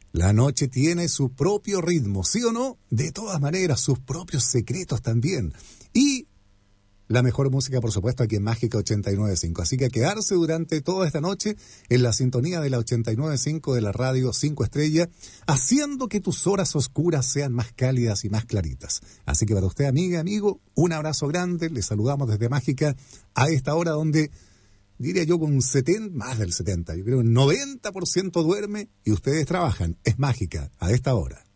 La noche tiene su propio ritmo, ¿sí o no? De todas maneras, sus propios secretos también. Y la mejor música, por supuesto, aquí en Mágica 89.5. Así que a quedarse durante toda esta noche en la sintonía de la 89.5 de la radio 5 Estrellas, haciendo que tus horas oscuras sean más cálidas y más claritas. Así que para usted, amiga, amigo, un abrazo grande. Le saludamos desde Mágica a esta hora donde, diría yo, con más del 70, yo creo un 90% duerme y ustedes trabajan. Es Mágica a esta hora.